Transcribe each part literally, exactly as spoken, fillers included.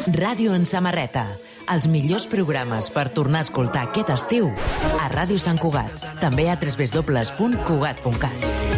Ràdio en samarreta. Els millors programes per tornar a escoltar aquest estiu a Ràdio Sant Cugat. També a w w w punt cugat punt cat.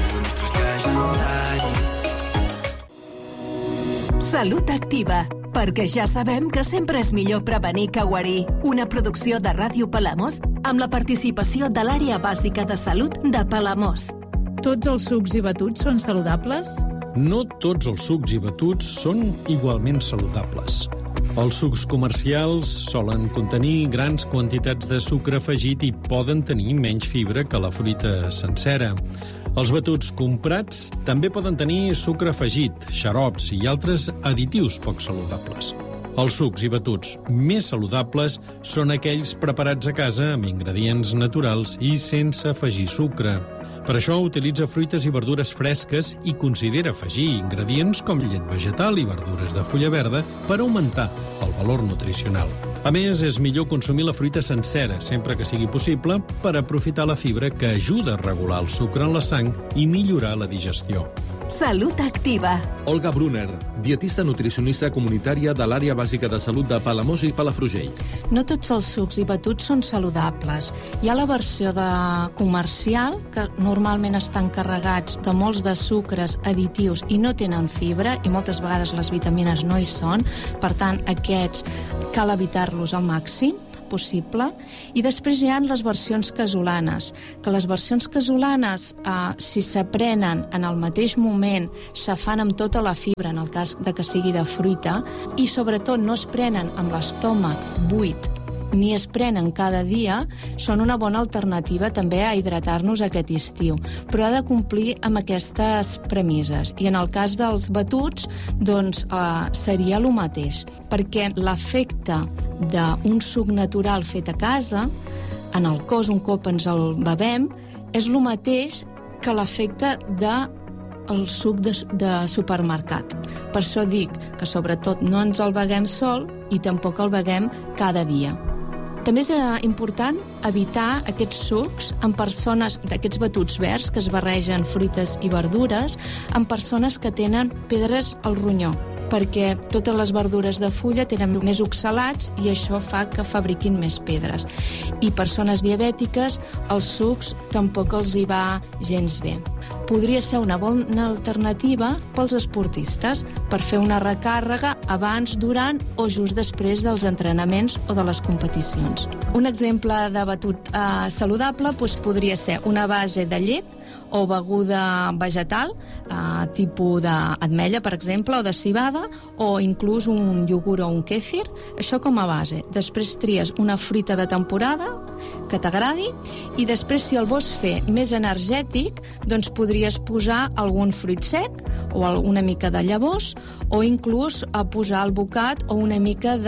Salut Activa, perquè ja sabem que sempre és millor prevenir que guarir. Una producció de Ràdio Palamós amb la participació de l'Àrea Bàsica de Salut de Palamós. Tots els sucs i batuts són saludables? No tots els sucs i batuts són igualment saludables. Els sucs comercials solen contenir grans quantitats de sucre afegit i poden tenir menys fibra que la fruita sencera. Els batuts comprats també poden tenir sucre afegit, xarops i altres additius poc saludables. Els sucs i batuts més saludables són aquells preparats a casa amb ingredients naturals i sense afegir sucre. Per això utilitza fruites i verdures fresques i considera afegir ingredients com llet vegetal i verdures de fulla verda per augmentar el valor nutricional. A més, és millor consumir la fruita sencera, sempre que sigui possible, per aprofitar la fibra que ajuda a regular el sucre en la sang i millorar la digestió. Salut Activa. Olga Brunner, dietista nutricionista comunitària de l'Àrea Bàsica de Salut de Palamós i Palafrugell. No tots els sucs i batuts són saludables. Hi ha la versió de comercial, que normalment estan carregats de molts de sucres additius i no tenen fibra, i moltes vegades les vitamines no hi són. Per tant, aquests cal evitar-los al màxim possible. I després hi ha les versions casolanes, que les versions casolanes, eh, si s'aprenen en el mateix moment, se fan amb tota la fibra, en el cas de que sigui de fruita, i sobretot no es prenen amb l'estómac buit, ni es prenen cada dia, són una bona alternativa també a hidratar-nos aquest estiu. Però ha de complir amb aquestes premisses. I en el cas dels batuts, doncs eh, seria el mateix, perquè l'efecte d'un suc natural fet a casa, en el cos un cop ens el bevem, és el mateix que l'efecte de el suc de, de supermercat. Per això dic que sobretot no ens el beguem sol i tampoc el beguem cada dia. També és important evitar aquests sucs amb persones, d'aquests batuts verds que es barregen fruites i verdures, amb persones que tenen pedres al ronyó, perquè totes les verdures de fulla tenen més oxalats i això fa que fabriquin més pedres. I persones diabètiques, els sucs tampoc els hi va gens bé. Podria ser una bona alternativa pels esportistes per fer una recàrrega abans, durant o just després dels entrenaments o de les competicions. Un exemple de batut eh, saludable doncs, podria ser una base de llet o beguda vegetal, eh, tipus d'ametlla, per exemple, o de civada, o inclús un iogurt o un kèfir, això com a base. Després tries una fruita de temporada que t'agradi i després, si el vols fer més energètic, doncs podries posar algun fruit sec o una mica de llavors o inclús a posar al bocat o una mica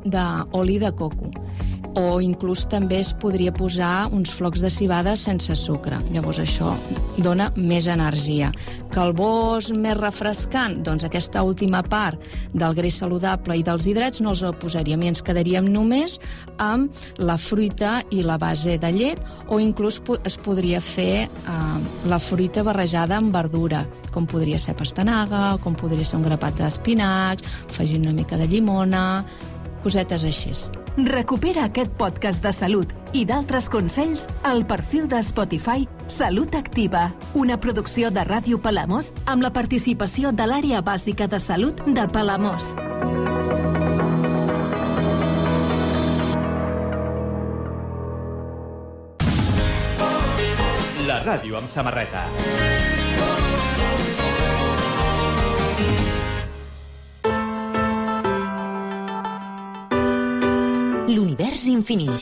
d'oli de, de coco. O inclús també es podria posar uns flocs de civada sense sucre. Llavors això dona més energia. Que el vols més refrescant, doncs aquesta última part del greix saludable i dels hidrats no els posaríem i ens quedaríem només amb la fruita i la base de llet, o inclús es podria fer eh, la fruita barrejada amb verdura, com podria ser pastanaga, com podria ser un grapat d'espinacs, afegir una mica de llimona, cosetes així. Recupera aquest podcast de salut i d'altres consells al perfil de Spotify Salut Activa, una producció de Ràdio Palamós amb la participació de l'Àrea Bàsica de Salut de Palamós. La ràdio amb samarreta. L'univers infinit.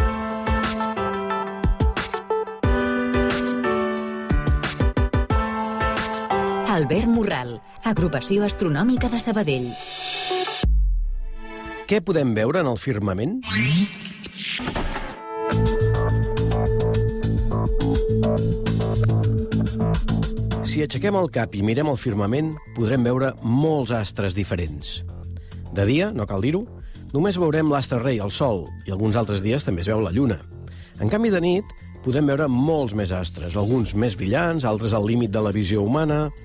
Albert Morral, Agrupació Astronòmica de Sabadell. Què podem veure en el firmament? Si aixequem el cap i mirem el firmament, podrem veure molts astres diferents. De dia, no cal dir-ho, només veurem l'astre rei, el Sol, i alguns altres dies també es veu la Lluna. En canvi, de nit, podem veure molts més astres, alguns més brillants, altres al límit de la visió humana.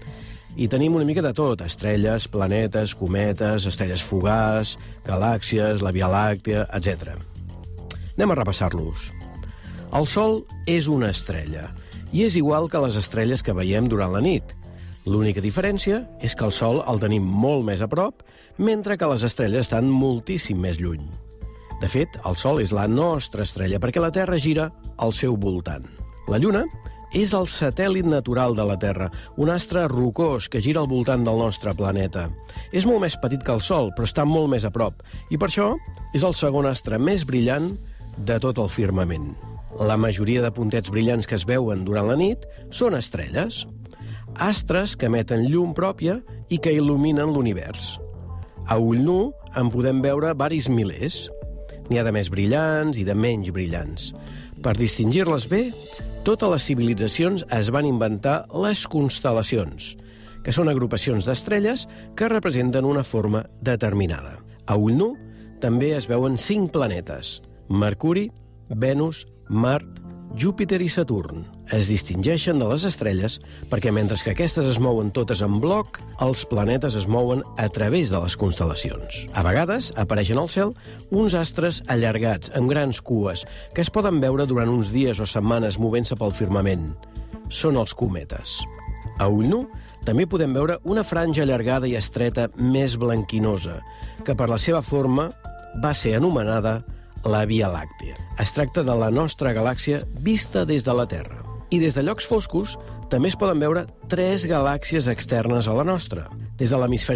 i tenim una mica de tot: estrelles, planetes, cometes, estrelles fugaç, galàxies, la Via Làctea, etcètera. Anem a repassar-los. El Sol és una estrella, i és igual que les estrelles que veiem durant la nit. L'única diferència és que el Sol el tenim molt més a prop, mentre que les estrelles estan moltíssim més lluny. De fet, el Sol és la nostra estrella, perquè la Terra gira al seu voltant. La Lluna és el satèl·lit natural de la Terra, un astre rocós que gira al voltant del nostre planeta. És molt més petit que el Sol, però està molt més a prop, i per això és el segon astre més brillant de tot el firmament. La majoria de puntets brillants que es veuen durant la nit són estrelles, astres que emeten llum pròpia i que il·luminen l'univers. A ull nu en podem veure varis milers. N'hi ha de més brillants i de menys brillants. Per distingir-les bé, totes les civilitzacions es van inventar les constel·lacions, que són agrupacions d'estrelles que representen una forma determinada. A ull nu també es veuen cinc planetes: Mercuri, Venus, Mart, Júpiter i Saturn. Es distingeixen de les estrelles perquè, mentre que aquestes es mouen totes en bloc, els planetes es mouen a través de les constel·lacions. A vegades apareixen al cel uns astres allargats, amb grans cues, que es poden veure durant uns dies o setmanes movent-se pel firmament. Són els cometes. A ull nu també podem veure una franja allargada i estreta més blanquinosa, que per la seva forma va ser anomenada la Via Làctea. Es tracta de la nostra galàxia vista des de la Terra. I des de llocs foscos també es poden veure tres galàxies externes a la nostra. Des de l'hemisferi